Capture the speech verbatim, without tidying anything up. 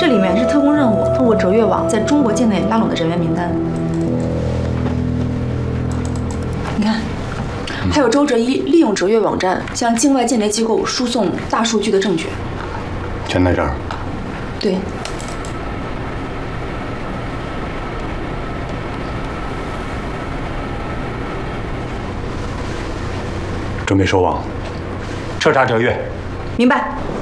这里面是特工任务通过折越网在中国境内拉拢的人员名单。你看，还有周哲一利用折越网站向境外间谍机构输送大数据的证据。 全在这儿。 对。 准备收网，彻查折越。 明白。